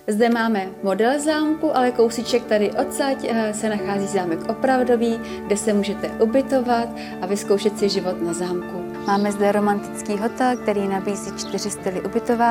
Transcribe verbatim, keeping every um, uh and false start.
Zde máme model zámku, ale kousíček tady odsaď se nachází zámek opravdový, kde se můžete ubytovat a vyzkoušet si život na zámku. Máme zde romantický hotel, který nabízí čtyři styly ubytování.